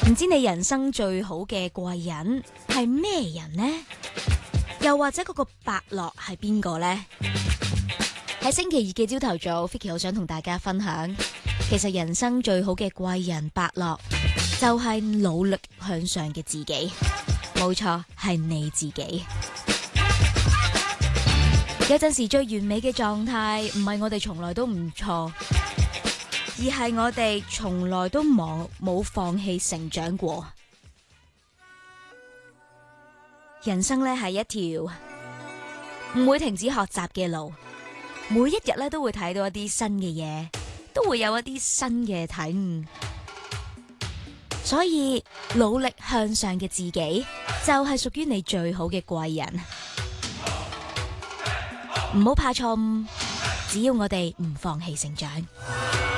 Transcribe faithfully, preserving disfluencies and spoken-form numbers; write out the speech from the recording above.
唔知你人生最好嘅貴人係咩人呢？又或者嗰個伯樂係邊個呢？喺星期二嘅朝頭早 Vicky 好想同大家分享，其實人生最好嘅貴人伯樂就係努力向上嘅自己。冇錯，係你自己。有陣時最完美嘅狀態唔係我哋從來都唔錯，而係我哋從來都冇冇放棄成長過。人生咧係一條唔會停止學習嘅路，每一日咧都會睇到一啲新嘅嘢，都會有一啲新嘅體悟。所以努力向上嘅自己就係屬於你最好嘅貴人。唔好怕錯誤，只要我哋唔放棄成長。